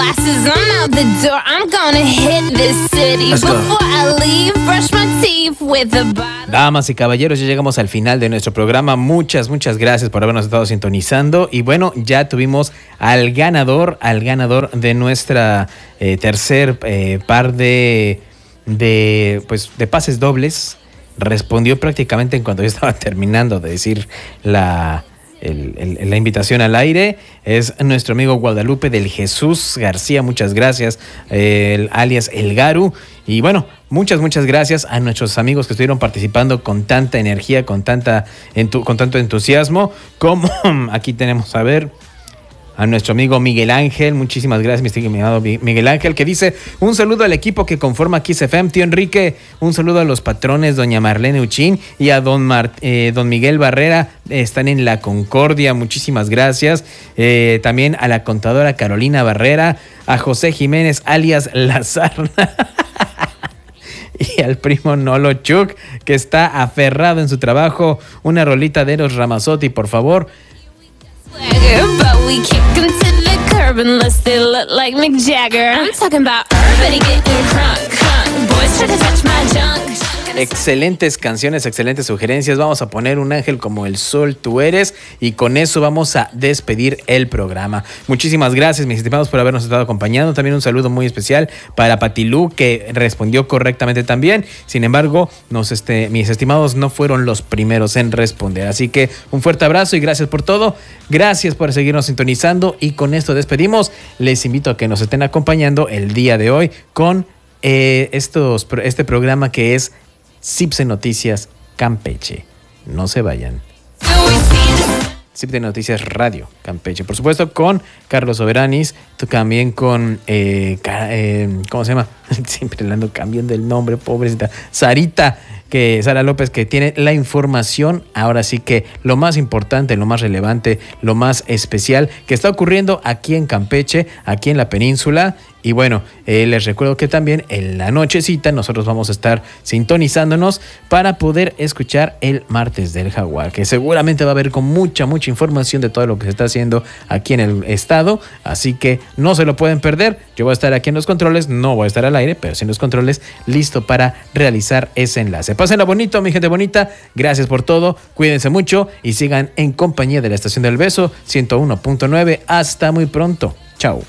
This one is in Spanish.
glasses, I'm out the door. I'm gonna hit this city. Before I leave, brush my teeth with a bottle. Damas y caballeros, ya llegamos al final de nuestro programa. Muchas gracias por habernos estado sintonizando. Y bueno, ya tuvimos al ganador de nuestra tercer par de pases dobles. Respondió prácticamente en cuanto yo estaba terminando de decir la invitación al aire. Es nuestro amigo Guadalupe del Jesús García. Muchas gracias, alias El Garu. Y bueno, muchas gracias a nuestros amigos que estuvieron participando con tanta energía, con tanto entusiasmo. Como aquí tenemos, a nuestro amigo Miguel Ángel. Muchísimas gracias, mi estimado Miguel Ángel, que dice: un saludo al equipo que conforma Kiss FM. Tío Enrique, un saludo a los patrones, doña Marlene Uchín y a don Miguel Barrera, están en La Concordia. Muchísimas gracias. También a la contadora Carolina Barrera, a José Jiménez, alias La Sarna, y al primo Nolo Chuk, que está aferrado en su trabajo. Una rolita de Eros Ramazzotti, por favor. But we kick 'em to the curb unless they look like Mick Jagger. I'm talking about everybody getting crunk. Boys try to touch my junk. Excelentes canciones, excelentes sugerencias. Vamos a poner Un ángel como el sol tú eres, y con eso vamos a despedir el programa. Muchísimas gracias, mis estimados, por habernos estado acompañando. También un saludo muy especial para Patilú, que respondió correctamente también. Sin embargo, mis estimados no fueron los primeros en responder. Así que un fuerte abrazo y gracias por todo. Gracias por seguirnos sintonizando, y con esto despedimos. Les invito a que nos estén acompañando el día de hoy con este programa que es CIPSE Noticias Campeche. No se vayan. CIPSE Noticias Radio Campeche, por supuesto, con Carlos Soberanis, también con ¿cómo se llama? Siempre le ando cambiando el nombre, pobrecita. Sara López, que tiene la información, ahora sí que lo más importante, lo más relevante, lo más especial que está ocurriendo aquí en Campeche, aquí en la península. Y bueno, les recuerdo que también en la nochecita nosotros vamos a estar sintonizándonos para poder escuchar el Martes del Jaguar, que seguramente va a haber con mucha información de todo lo que se está haciendo aquí en el estado. Así que no se lo pueden perder. Yo voy a estar aquí en los controles, no voy a estar al aire, pero sí en los controles, listo para realizar ese enlace. Pásenla bonito, mi gente bonita. Gracias por todo. Cuídense mucho y sigan en compañía de la Estación del Beso 101.9. Hasta muy pronto. Chao.